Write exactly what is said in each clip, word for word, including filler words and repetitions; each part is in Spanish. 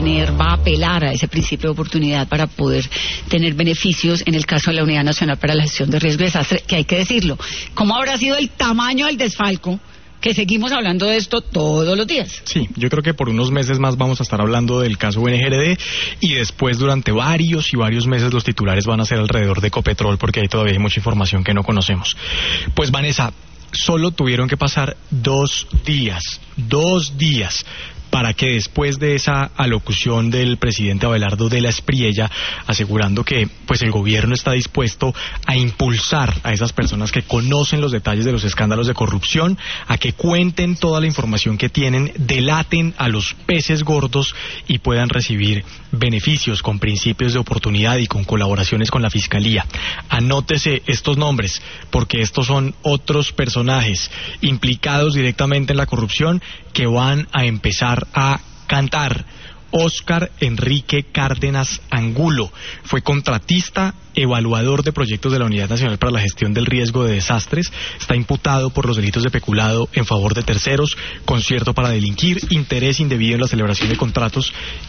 tener, va a apelar a ese principio de oportunidad para poder tener beneficios en el caso de la Unidad Nacional para la Gestión de Riesgo y Desastre, que hay que decirlo. ¿Cómo habrá sido el tamaño del desfalco? Que seguimos hablando de esto todos los días. Sí, yo creo que por unos meses más vamos a estar hablando del caso U N G R D y después durante varios y varios meses los titulares van a ser alrededor de Ecopetrol porque ahí todavía hay mucha información que no conocemos. Pues Vanessa, solo tuvieron que pasar dos días, dos días para que después de esa alocución del presidente Abelardo de la Espriella, asegurando que pues el gobierno está dispuesto a impulsar a esas personas que conocen los detalles de los escándalos de corrupción, a que cuenten toda la información que tienen, delaten a los peces gordos y puedan recibir beneficios con principios de oportunidad y con colaboraciones con la Fiscalía. Anótese estos nombres, porque estos son otros personajes implicados directamente en la corrupción que van a empezar a cantar. Óscar Enrique Cárdenas Angulo fue contratista, evaluador de proyectos de la Unidad Nacional para la Gestión del Riesgo de Desastres, está imputado por los delitos de peculado en favor de terceros, concierto para delinquir, interés indebido en la celebración de contratos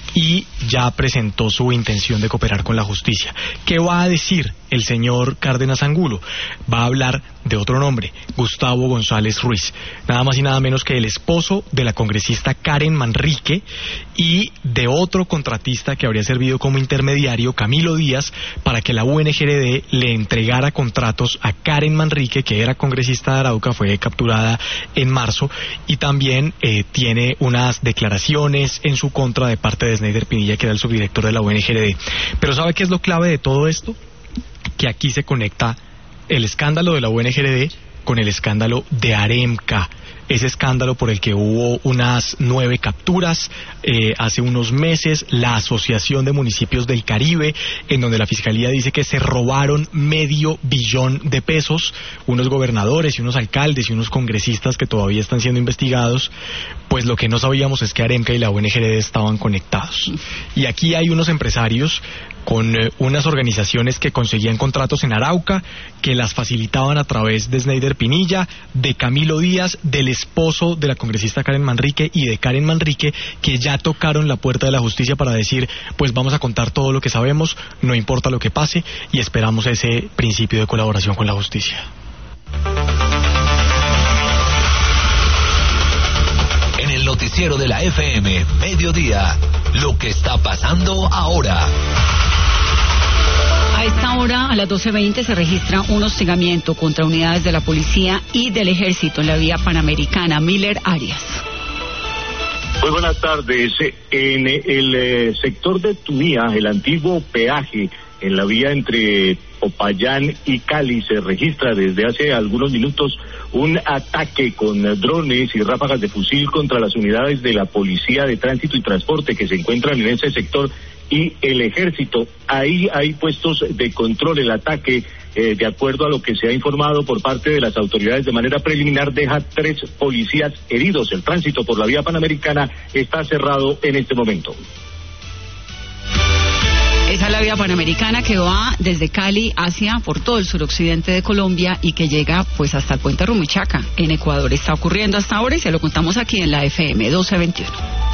y ya presentó su intención de cooperar con la justicia. ¿Qué va a decir el señor Cárdenas Angulo? Va a hablar de otro nombre, Gustavo González Ruiz, nada más y nada menos que el esposo de la congresista Karen Manrique y de otro contratista que habría servido como intermediario, Camilo Díaz, para que la U N G R D le entregara contratos a Karen Manrique, que era congresista de Arauca, fue capturada en marzo, y también eh, tiene unas declaraciones en su contra de parte de Sneider Pinilla, que era el subdirector de la U N G R D. Pero ¿sabe qué es lo clave de todo esto? Que aquí se conecta el escándalo de la U N G R D con el escándalo de Aremca, ese escándalo por el que hubo unas nueve capturas eh, hace unos meses, la Asociación de Municipios del Caribe, en donde la Fiscalía dice que se robaron medio billón de pesos, unos gobernadores y unos alcaldes y unos congresistas que todavía están siendo investigados. Pues lo que no sabíamos es que Aremca y la U N G R D estaban conectados. Y aquí hay unos empresarios con eh, unas organizaciones que conseguían contratos en Arauca, que las facilitaban a través de Sneider Pinilla, de Camilo Díaz, del esposo de la congresista Karen Manrique y de Karen Manrique, que ya tocaron la puerta de la justicia para decir, pues vamos a contar todo lo que sabemos, no importa lo que pase, y esperamos ese principio de colaboración con la justicia. En el noticiero de la F M, mediodía, lo que está pasando ahora. A esta hora, a las doce veinte, se registra un hostigamiento contra unidades de la policía y del ejército en la vía panamericana. Miller Arias. Muy buenas tardes. En el eh, sector de Tunía, el antiguo peaje en la vía entre Popayán y Cali, se registra desde hace algunos minutos un ataque con drones y ráfagas de fusil contra las unidades de la Policía de Tránsito y Transporte que se encuentran en ese sector y el ejército. Ahí hay puestos de control. El ataque, eh, de acuerdo a lo que se ha informado por parte de las autoridades de manera preliminar, deja tres policías heridos. El tránsito por la vía panamericana está cerrado en este momento. Esa es la vía panamericana que va desde Cali hacia por todo el suroccidente de Colombia y que llega pues hasta el puente Rumichaca en Ecuador. Está ocurriendo hasta ahora y se lo contamos aquí en la F M doce veintiuno.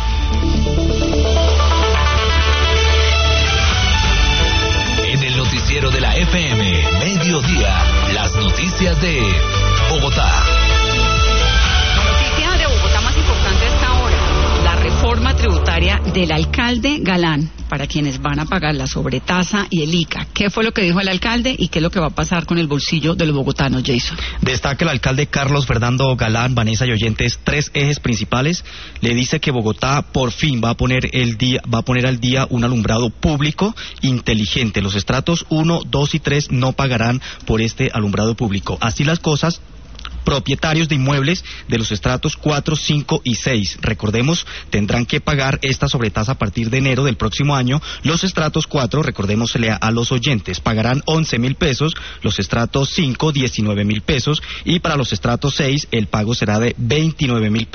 En el noticiero de la F M, mediodía, las noticias de Bogotá. La noticia de Bogotá más importante hasta ahora, la reforma tributaria del alcalde Galán, para quienes van a pagar la sobretasa y el I C A. ¿Qué fue lo que dijo el alcalde y qué es lo que va a pasar con el bolsillo de los bogotanos, Jason? Destaca el alcalde Carlos Fernando Galán, Vanessa y oyentes, tres ejes principales. Le dice que Bogotá por fin va a poner el día, va a poner al día un alumbrado público inteligente. Los estratos uno, dos y tres no pagarán por este alumbrado público. Así las cosas, propietarios de inmuebles de los estratos cuatro, cinco y seis, recordemos, tendrán que pagar esta sobretasa a partir de enero del próximo año. Los estratos cuatro, recordémosle a, a los oyentes, pagarán once mil pesos, los estratos cinco, diecinueve mil pesos, y para los estratos seis el pago será de veintinueve mil pesos.